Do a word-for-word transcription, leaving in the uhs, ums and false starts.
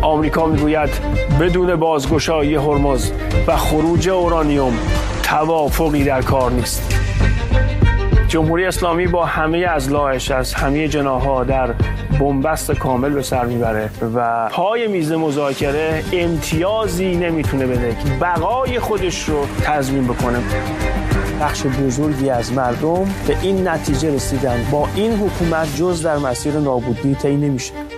آمریکا میگوید بدون بازگشایی هرمز و خروج اورانیوم توافقی در کار نیست. جمهوری اسلامی با همه اضلاعش از همه جناح‌ها در بنبست کامل به سر میبره و پای میز مذاکره امتیازی نمیتونه بده که بقای خودش رو تضمین بکنه. بخش بزرگی از مردم به این نتیجه رسیدن با این حکومت جز در مسیر نابودی طی نمیشه.